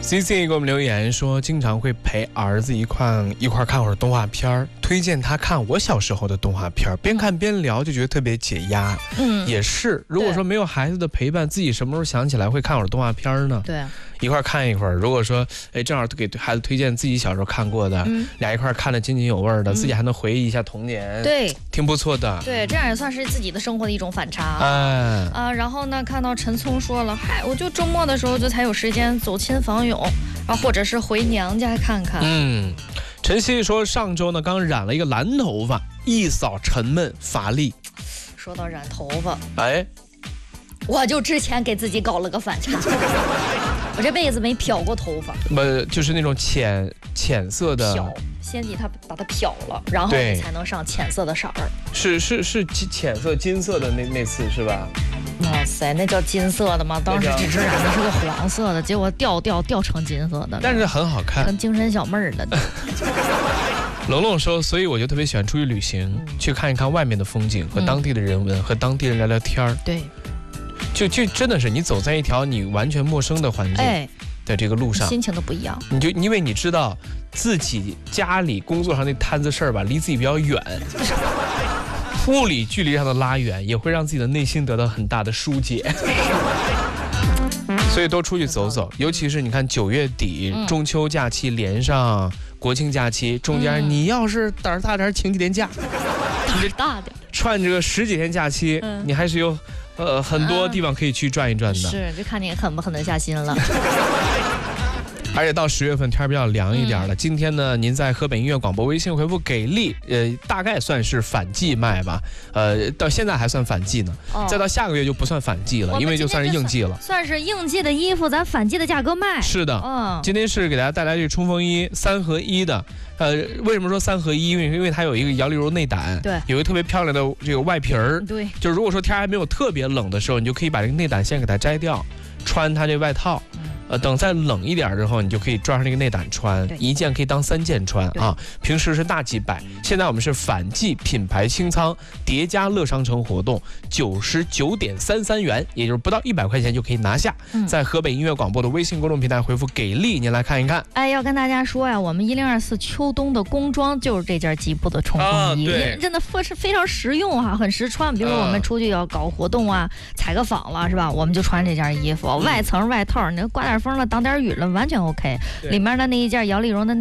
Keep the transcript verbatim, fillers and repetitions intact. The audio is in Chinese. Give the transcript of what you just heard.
C C 给我们留言说，经常会陪儿子一块一块看会儿动画片，推荐他看我小时候的动画片，边看边聊，就觉得特别解压。嗯，也是。如果说没有孩子的陪伴，自己什么时候想起来会看会儿动画片呢？ 对， 一块看一会儿。如果说，哎，正好给孩子推荐自己小时候看过的，嗯、俩一块看得津津有味的，嗯、自己还能回忆一下童年， 对， 挺不错的。 对，这样也算是自己的生活的一种反差。 哎， 啊，然后呢，看到陈聪说了，嗨，我就周末的时候就才有时间走亲访友。啊，或者是回娘家看看。 嗯，陈曦说上周呢刚染了一个蓝头发，一扫沉闷乏力。 说到染头发， 哎， 我就之前给自己搞了个反差，我这辈子没漂过头发。 不，就是那种浅浅色的。 漂，先给它把它漂了，然后你才能上浅色的色儿。 是是是浅色金色的那那次是吧？ 哇塞，那叫金色的吗？当时只是染的是个黄色的，结果掉掉掉成金色的， 但是很好看， 成精神小妹儿了。 龙龙说，所以我就特别喜欢出去旅行，嗯、去看一看外面的风景和当地的人文，嗯、和当地人聊聊天儿。 对， 就就真的是你走在一条你完全陌生的环境的这个路上， 心情都不一样。 你就因为你知道自己家里工作上那摊子事儿吧，离自己比较远。物理距离上的拉远也会让自己的内心得到很大的疏解，所以多出去走走，尤其是你看九月底中秋假期连上国庆假期，中间你要是胆儿大点请几天假， 胆儿大点， 串这个十几天假期，你还是有呃很多地方可以去转一转的。 是，就看你狠不狠得下心了。 而且到十月份天比较凉一点了。嗯、今天呢，您在河北音乐广播微信回复给力，呃，大概算是反季卖吧。呃，到现在还算反季呢，哦、再到下个月就不算反季了，因为就算是应季了。 算是应季的衣服，咱反季的价格卖。 是的，嗯，今天是给大家带来这个冲锋衣三合一的。呃，为什么说三合一？因为因为它有一个摇粒绒内胆， 对， 有一个特别漂亮的这个外皮儿， 对， 就如果说天还没有特别冷的时候，你就可以把这个内胆先给它摘掉，穿它这外套。嗯呃，等再冷一点之后，你就可以抓上那个内胆穿，一件可以当三件穿啊。平时是大几百，现在我们是反季品牌清仓叠加乐商城活动，九十九点三三元，也就是不到一百块钱就可以拿下。嗯、在河北音乐广播的微信公众平台回复“给力”，您来看一看。 哎，要跟大家说呀，我们一零二四秋冬的工装就是这件吉布的冲锋衣，啊、真的是非常实用哈、啊，很实穿。比如说我们出去要搞活动啊，采个访了是吧？我们就穿这件衣服，外层外套，你挂点风了，挡点雨了，完全 OK。里面的那一件摇粒绒的